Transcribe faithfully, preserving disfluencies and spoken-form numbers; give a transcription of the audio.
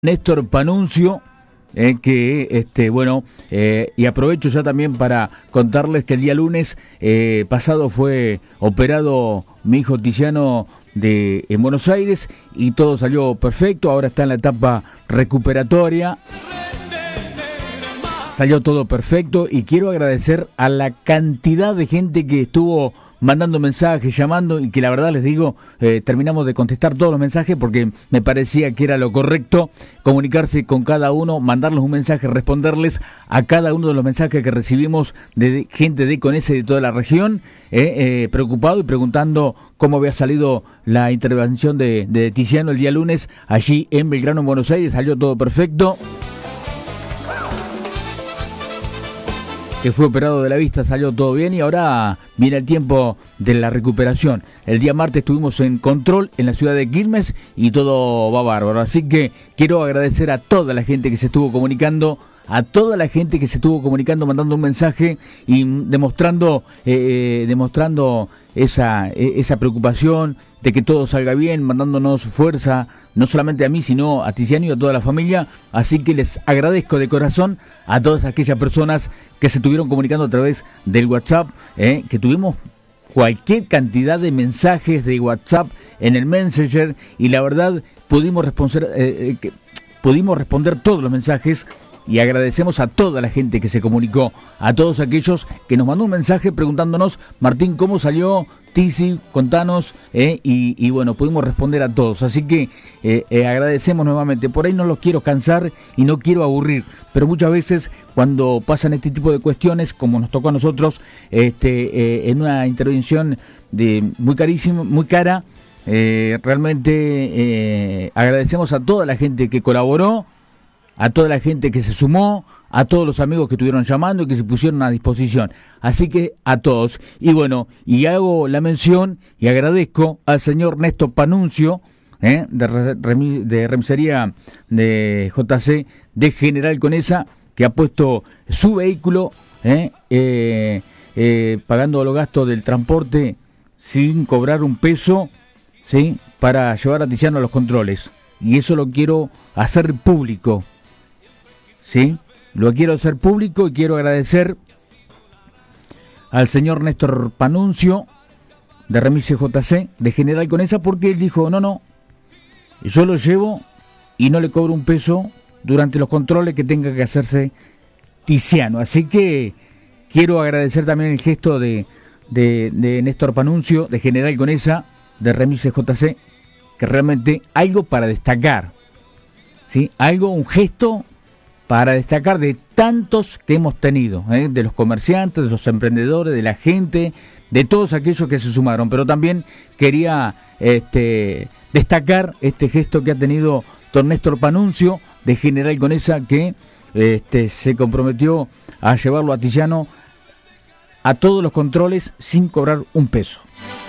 Néstor Panuncio, eh, que este bueno, eh, y aprovecho ya también para contarles que el día lunes eh, pasado fue operado mi hijo Tiziano de, en Buenos Aires y todo salió perfecto, ahora está en la etapa recuperatoria. Salió todo perfecto y quiero agradecer a la cantidad de gente que estuvo mandando mensajes, llamando, y que la verdad les digo, eh, terminamos de contestar todos los mensajes porque me parecía que era lo correcto comunicarse con cada uno, mandarles un mensaje, responderles a cada uno de los mensajes que recibimos de gente de Conese de toda la región, eh, eh, preocupado y preguntando cómo había salido la intervención de, de Tiziano el día lunes allí en Belgrano, en Buenos Aires. Salió todo perfecto. Que fue operado de la vista, salió todo bien y ahora viene el tiempo de la recuperación. El día martes estuvimos en control en la ciudad de Quilmes y todo va bárbaro. Así que quiero agradecer a toda la gente que se estuvo comunicando, a toda la gente que se estuvo comunicando, mandando un mensaje y demostrando, eh, demostrando esa, esa preocupación de que todo salga bien, mandándonos fuerza, no solamente a mí, sino a Tiziano y a toda la familia. Así que les agradezco de corazón a todas aquellas personas que se estuvieron comunicando a través del WhatsApp, eh, que tuvimos cualquier cantidad de mensajes de WhatsApp en el Messenger y la verdad pudimos responder, eh, eh, pudimos responder todos los mensajes. Y agradecemos a toda la gente que se comunicó, a todos aquellos que nos mandó un mensaje preguntándonos, Martín, ¿cómo salió Tizi? Contanos, eh, y, y bueno, pudimos responder a todos. Así que eh, eh, agradecemos nuevamente. Por ahí no los quiero cansar y no quiero aburrir, pero muchas veces cuando pasan este tipo de cuestiones, como nos tocó a nosotros, este, eh, en una intervención de muy carísimo, muy cara, eh, realmente eh, agradecemos a toda la gente que colaboró, a toda la gente que se sumó, a todos los amigos que estuvieron llamando y que se pusieron a disposición. Así que a todos. Y bueno, y hago la mención y agradezco al señor Néstor Panuncio, eh, de, rem, de remisería de J C de General Conesa, que ha puesto su vehículo, eh, eh, eh, pagando los gastos del transporte sin cobrar un peso, ¿sí?, para llevar a Tiziano a los controles. Y eso lo quiero hacer público. Sí, lo quiero hacer público y quiero agradecer al señor Néstor Panuncio de Remise J C de General Conesa, porque él dijo, no, no, yo lo llevo y no le cobro un peso durante los controles que tenga que hacerse Tiziano. Así que quiero agradecer también el gesto de, de, de Néstor Panuncio de General Conesa de Remise J C, que realmente algo para destacar, ¿sí? Algo, un gesto para destacar de tantos que hemos tenido, ¿eh? De los comerciantes, de los emprendedores, de la gente, de todos aquellos que se sumaron. Pero también quería este, destacar este gesto que ha tenido don Néstor Panuncio de General Conesa, que este, se comprometió a llevarlo a Tiziano a todos los controles sin cobrar un peso.